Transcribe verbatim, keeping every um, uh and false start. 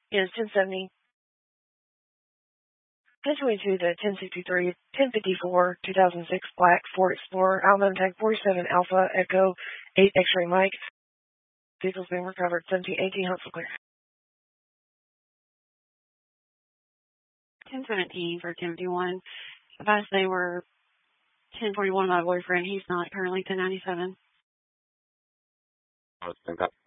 is ten seventy. ten twenty-two to ten sixty-three, ten fifty-four, two thousand six Black Ford Explorer, Alabama Tag forty-seven Alpha Echo eight X-ray Mike. Vehicles being recovered, seventeen eighteen Huntsville Clear. ten seventeen for ten fifty-one. Advised they were ten forty-one my boyfriend. He's not currently ten ninety-seven. I was thinking that.